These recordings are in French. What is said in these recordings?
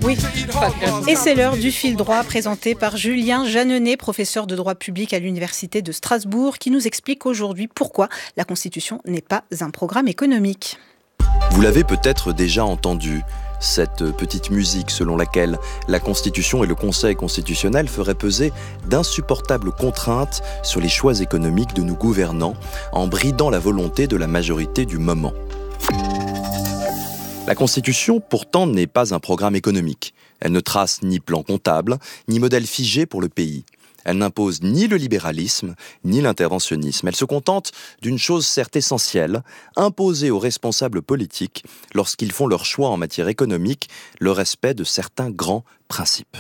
Oui. Et c'est l'heure du fil droit présenté par Julien Jeanneney, professeur de droit public à l'Université de Strasbourg, qui nous explique aujourd'hui pourquoi la Constitution n'est pas un programme économique. Vous l'avez peut-être déjà entendu, cette petite musique selon laquelle la Constitution et le Conseil constitutionnel feraient peser d'insupportables contraintes sur les choix économiques de nos gouvernants en bridant la volonté de la majorité du moment. La Constitution, pourtant, n'est pas un programme économique. Elle ne trace ni plan comptable, ni modèle figé pour le pays. Elle n'impose ni le libéralisme, ni l'interventionnisme. Elle se contente d'une chose certes essentielle, imposer aux responsables politiques, lorsqu'ils font leur choix en matière économique, le respect de certains grands principes.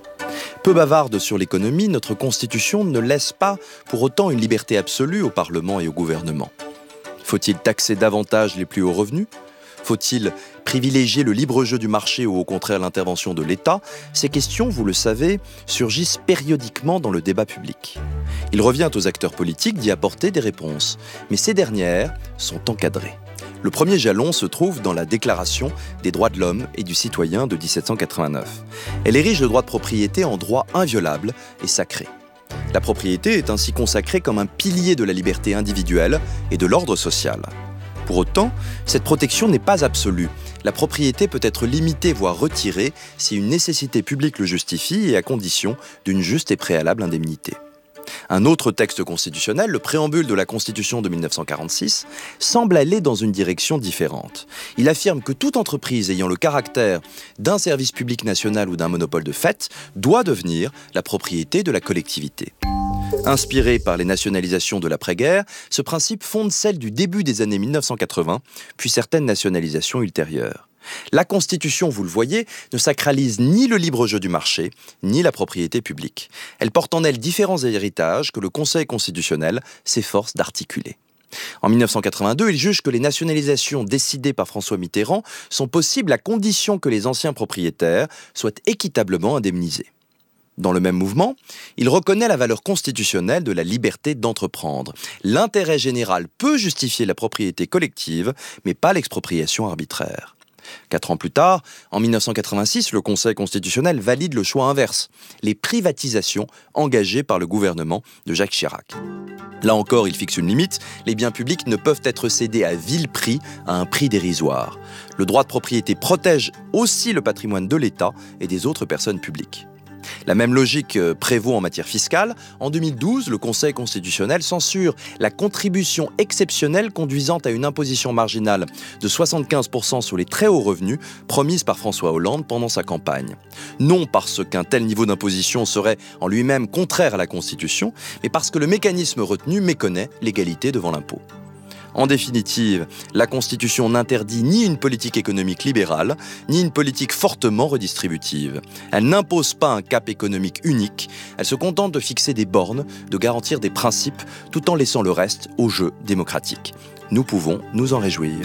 Peu bavarde sur l'économie, notre Constitution ne laisse pas pour autant une liberté absolue au Parlement et au gouvernement. Faut-il taxer davantage les plus hauts revenus ? Faut-il privilégier le libre jeu du marché ou au contraire l'intervention de l'État ? Ces questions, vous le savez, surgissent périodiquement dans le débat public. Il revient aux acteurs politiques d'y apporter des réponses, mais ces dernières sont encadrées. Le premier jalon se trouve dans la Déclaration des droits de l'homme et du citoyen de 1789. Elle érige le droit de propriété en droit inviolable et sacré. La propriété est ainsi consacrée comme un pilier de la liberté individuelle et de l'ordre social. Pour autant, cette protection n'est pas absolue. La propriété peut être limitée, voire retirée, si une nécessité publique le justifie et à condition d'une juste et préalable indemnité. Un autre texte constitutionnel, le préambule de la Constitution de 1946, semble aller dans une direction différente. Il affirme que toute entreprise ayant le caractère d'un service public national ou d'un monopole de fait doit devenir la propriété de la collectivité. Inspiré par les nationalisations de l'après-guerre, ce principe fonde celle du début des années 1980, puis certaines nationalisations ultérieures. La Constitution, vous le voyez, ne sacralise ni le libre jeu du marché, ni la propriété publique. Elle porte en elle différents héritages que le Conseil constitutionnel s'efforce d'articuler. En 1982, il juge que les nationalisations décidées par François Mitterrand sont possibles à condition que les anciens propriétaires soient équitablement indemnisés. Dans le même mouvement, il reconnaît la valeur constitutionnelle de la liberté d'entreprendre. L'intérêt général peut justifier la propriété collective, mais pas l'expropriation arbitraire. 4 ans plus tard, en 1986, le Conseil constitutionnel valide le choix inverse, les privatisations engagées par le gouvernement de Jacques Chirac. Là encore, il fixe une limite, les biens publics ne peuvent être cédés à vil prix, à un prix dérisoire. Le droit de propriété protège aussi le patrimoine de l'État et des autres personnes publiques. La même logique prévaut en matière fiscale. En 2012, le Conseil constitutionnel censure la contribution exceptionnelle conduisant à une imposition marginale de 75% sur les très hauts revenus promise par François Hollande pendant sa campagne. Non parce qu'un tel niveau d'imposition serait en lui-même contraire à la Constitution, mais parce que le mécanisme retenu méconnaît l'égalité devant l'impôt. En définitive, la Constitution n'interdit ni une politique économique libérale, ni une politique fortement redistributive. Elle n'impose pas un cap économique unique, elle se contente de fixer des bornes, de garantir des principes, tout en laissant le reste au jeu démocratique. Nous pouvons nous en réjouir.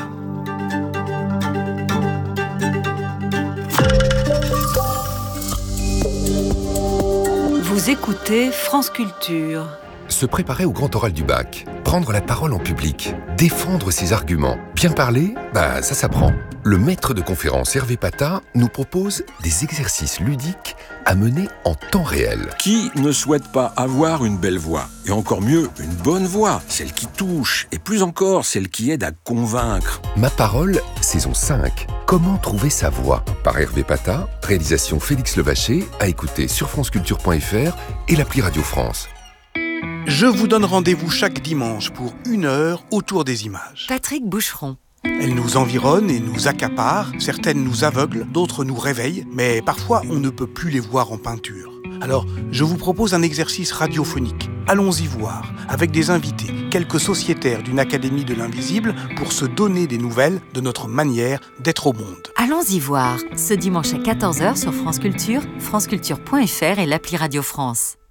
Vous écoutez France Culture. Se préparer au grand oral du bac, prendre la parole en public, défendre ses arguments, bien parler, ça s'apprend. Le maître de conférence Hervé Pata nous propose des exercices ludiques à mener en temps réel. Qui ne souhaite pas avoir une belle voix ? Et encore mieux, une bonne voix, celle qui touche, et plus encore, celle qui aide à convaincre. Ma parole, saison 5. Comment trouver sa voix ? Par Hervé Pata, réalisation Félix Levaché, à écouter sur franceculture.fr et l'appli Radio France. Je vous donne rendez-vous chaque dimanche pour 1 heure autour des images. Patrick Boucheron. Elles nous environnent et nous accaparent, certaines nous aveuglent, d'autres nous réveillent, mais parfois on ne peut plus les voir en peinture. Alors, je vous propose un exercice radiophonique. Allons-y voir, avec des invités, quelques sociétaires d'une académie de l'invisible, pour se donner des nouvelles de notre manière d'être au monde. Allons-y voir, ce dimanche à 14h sur France Culture, franceculture.fr et l'appli Radio France.